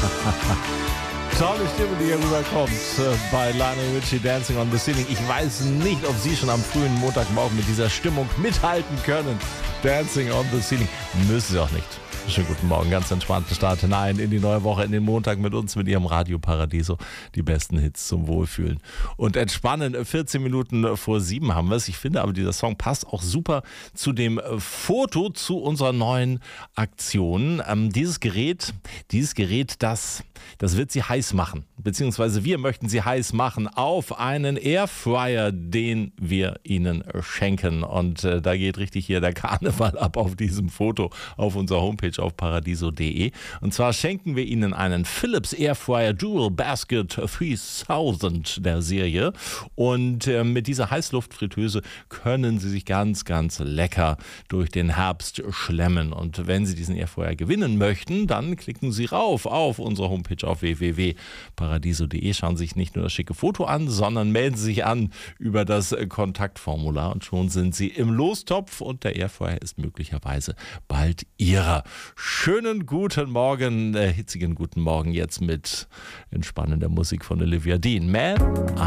Tolle Stimme, die hier rüberkommt bei Lionel Richie, Dancing on the Ceiling. Ich weiß nicht, ob Sie schon am frühen Montagmorgen mit dieser Stimmung mithalten können. Dancing on the Ceiling. Müssen Sie auch nicht. Schönen guten Morgen, ganz entspannten Start hinein in die neue Woche, in den Montag mit uns, mit Ihrem Radio Paradiso. Die besten Hits zum Wohlfühlen und entspannen. 14 Minuten vor 7 haben wir es. Ich finde aber, dieser Song passt auch super zu dem Foto, zu unserer neuen Aktion. Dieses Gerät, das wird Sie heiß machen. Beziehungsweise wir möchten Sie heiß machen auf einen Airfryer, den wir Ihnen schenken. Und da geht richtig hier der Karneval ab auf diesem Foto auf unserer Homepage auf paradiso.de. Und zwar schenken wir Ihnen einen Philips Airfryer Dual Basket 3000 der Serie. Und mit dieser Heißluftfritteuse können Sie sich ganz, ganz lecker durch den Herbst schlemmen. Und wenn Sie diesen Airfryer gewinnen möchten, dann klicken Sie rauf auf unsere Homepage auf www.paradiso.de. Schauen Sie sich nicht nur das schicke Foto an, sondern melden Sie sich an über das Kontaktformular und schon sind Sie im Lostopf und der Airfryer ist möglicherweise bald Ihrer. Schönen guten Morgen, hitzigen guten Morgen jetzt mit entspannender Musik von Olivia Dean. Man